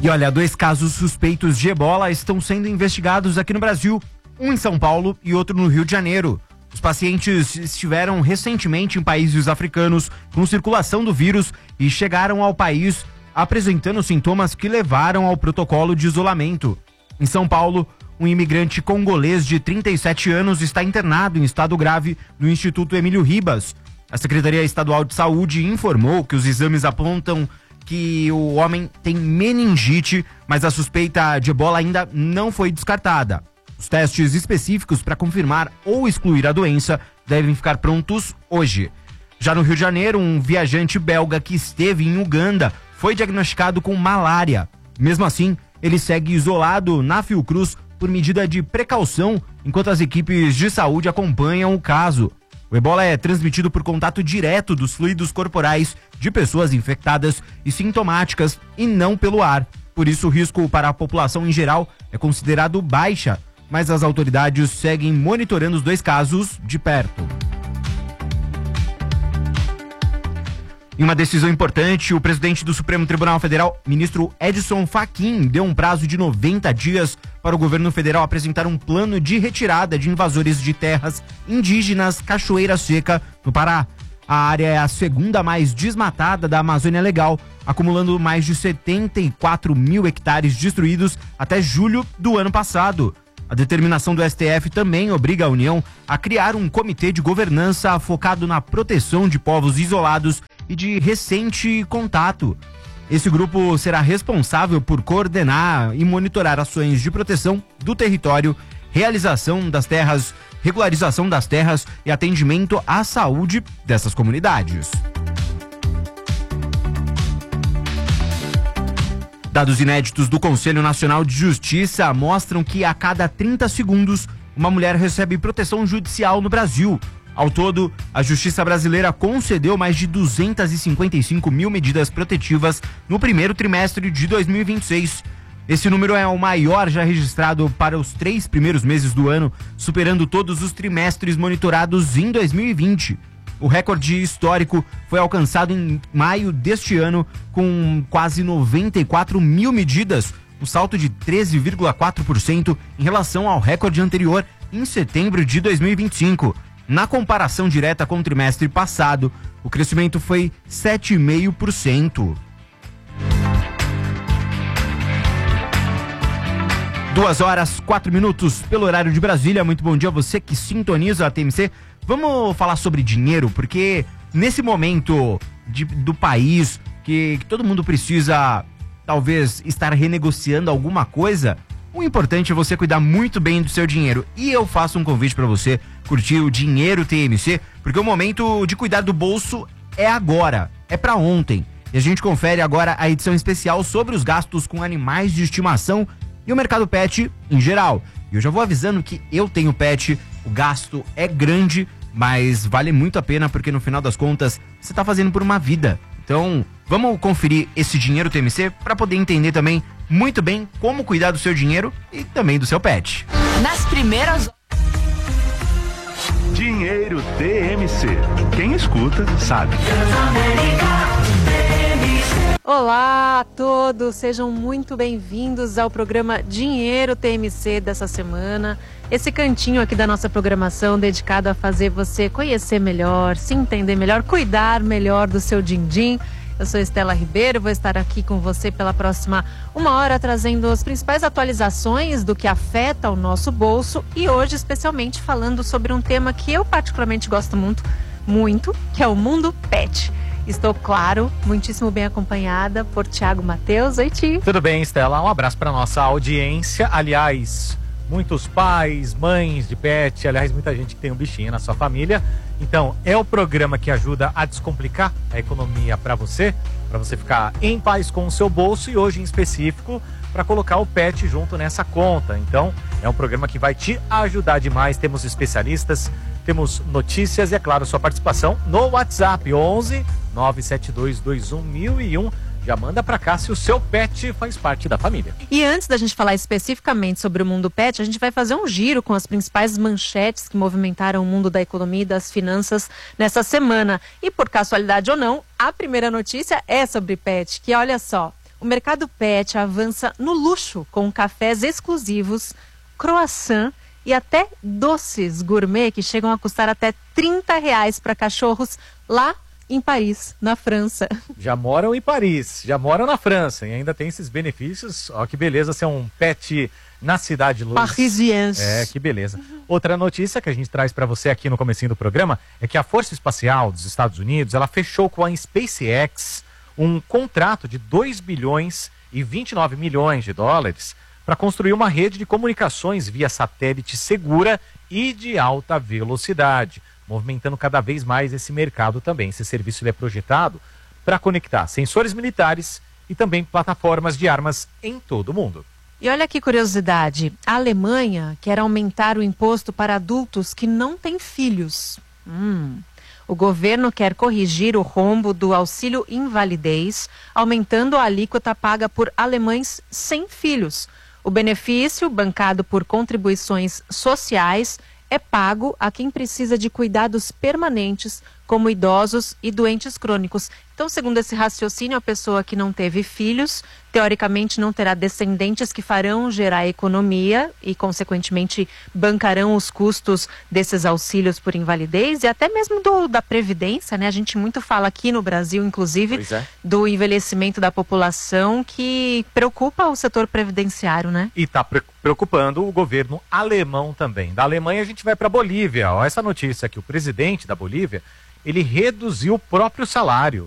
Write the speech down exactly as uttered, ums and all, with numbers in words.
E olha, dois casos suspeitos de ebola estão sendo investigados aqui no Brasil, um em São Paulo e outro no Rio de Janeiro. Os pacientes estiveram recentemente em países africanos com circulação do vírus e chegaram ao país apresentando sintomas que levaram ao protocolo de isolamento. Em São Paulo, um imigrante congolês de trinta e sete anos está internado em estado grave no Instituto Emílio Ribas. A Secretaria Estadual de Saúde informou que os exames apontam que o homem tem meningite, mas a suspeita de ebola ainda não foi descartada. Os testes específicos para confirmar ou excluir a doença devem ficar prontos hoje. Já no Rio de Janeiro, um viajante belga que esteve em Uganda foi diagnosticado com malária. Mesmo assim, ele segue isolado na Fiocruz por medida de precaução, enquanto as equipes de saúde acompanham o caso. O ebola é transmitido por contato direto dos fluidos corporais de pessoas infectadas e sintomáticas e não pelo ar. Por isso, o risco para a população em geral é considerado baixa, mas as autoridades seguem monitorando os dois casos de perto. Em uma decisão importante, o presidente do Supremo Tribunal Federal, ministro Edson Fachin, deu um prazo de noventa dias para o governo federal apresentar um plano de retirada de invasores de terras indígenas Cachoeira Seca, no Pará. A área é a segunda mais desmatada da Amazônia Legal, acumulando mais de setenta e quatro mil hectares destruídos até julho do ano passado. A determinação do S T F também obriga a União a criar um comitê de governança focado na proteção de povos isolados e de recente contato. Esse grupo será responsável por coordenar e monitorar ações de proteção do território, realização das terras, regularização das terras e atendimento à saúde dessas comunidades. Dados inéditos do Conselho Nacional de Justiça mostram que a cada trinta segundos uma mulher recebe proteção judicial no Brasil. Ao todo, a Justiça brasileira concedeu mais de duzentas e cinquenta e cinco mil medidas protetivas no primeiro trimestre de dois mil e vinte e seis. Esse número é o maior já registrado para os três primeiros meses do ano, superando todos os trimestres monitorados em dois mil e vinte. O recorde histórico foi alcançado em maio deste ano, com quase noventa e quatro mil medidas, um salto de treze vírgula quatro por cento em relação ao recorde anterior em setembro de dois mil e vinte e cinco. Na comparação direta com o trimestre passado, o crescimento foi sete vírgula cinco por cento. Duas horas, quatro minutos pelo horário de Brasília. Muito bom dia a você que sintoniza a T M C. Vamos falar sobre dinheiro, porque nesse momento de, do país que, que todo mundo precisa talvez estar renegociando alguma coisa, o importante é você cuidar muito bem do seu dinheiro. E eu faço um convite para você curtir o Dinheiro T M C, porque o momento de cuidar do bolso é agora, é para ontem. E a gente confere agora a edição especial sobre os gastos com animais de estimação e o mercado pet em geral. E eu já vou avisando que eu tenho pet, o gasto é grande, mas vale muito a pena, porque no final das contas você tá fazendo por uma vida. Então, vamos conferir esse Dinheiro T M C para poder entender também muito bem como cuidar do seu dinheiro e também do seu pet. Nas primeiras... Dinheiro T M C. Quem escuta, sabe. Olá a todos, sejam muito bem-vindos ao programa Dinheiro T M C dessa semana. Esse cantinho aqui da nossa programação dedicado a fazer você conhecer melhor, se entender melhor, cuidar melhor do seu din-din. Eu sou Estela Ribeiro, vou estar aqui com você pela próxima uma hora trazendo as principais atualizações do que afeta o nosso bolso e hoje especialmente falando sobre um tema que eu particularmente gosto muito, muito, que é o mundo pet. Estou, claro, muitíssimo bem acompanhada por Thiago Matheus. Oi, Ti. Tudo bem, Estela? Um abraço para nossa audiência. Aliás, muitos pais, mães de pet, aliás, muita gente que tem um bichinho na sua família. Então, é o programa que ajuda a descomplicar a economia para você, para você ficar em paz com o seu bolso e hoje em específico para colocar o pet junto nessa conta. Então, é um programa que vai te ajudar demais. Temos especialistas, temos notícias e, é claro, sua participação no WhatsApp onze nove sete dois dois um mil e um. Já manda pra cá se o seu pet faz parte da família. E antes da gente falar especificamente sobre o mundo pet, a gente vai fazer um giro com as principais manchetes que movimentaram o mundo da economia e das finanças nessa semana. E por casualidade ou não, a primeira notícia é sobre pet, que olha só, O mercado pet avança no luxo com cafés exclusivos, croissant e até doces gourmet que chegam a custar até trinta reais para cachorros lá em Paris, na França. Já moram em Paris, já moram na França e ainda tem esses benefícios. Ó, que beleza ser um pet na cidade luz. Parisiense. É, que beleza. Outra notícia que a gente traz para você aqui no comecinho do programa é que a Força Espacial dos Estados Unidos, ela fechou com a SpaceX um contrato de dois bilhões e vinte e nove milhões de dólares para construir uma rede de comunicações via satélite segura e de alta velocidade, movimentando cada vez mais esse mercado também. Esse serviço ele é projetado para conectar sensores militares e também plataformas de armas em todo o mundo. E olha que curiosidade, a Alemanha quer aumentar o imposto para adultos que não têm filhos. Hum. O governo quer corrigir o rombo do auxílio invalidez, aumentando a alíquota paga por alemães sem filhos. O benefício, bancado por contribuições sociais, é pago a quem precisa de cuidados permanentes, como idosos e doentes crônicos. Então, segundo esse raciocínio, a pessoa que não teve filhos, teoricamente não terá descendentes que farão gerar economia e, consequentemente, bancarão os custos desses auxílios por invalidez e até mesmo do, da Previdência, né? A gente muito fala aqui no Brasil, inclusive, é. do envelhecimento da população que preocupa o setor previdenciário, né? E está preocupando o governo alemão também. Da Alemanha a gente vai para a Bolívia. Ó, essa notícia aqui, o presidente da Bolívia, ele reduziu o próprio salário.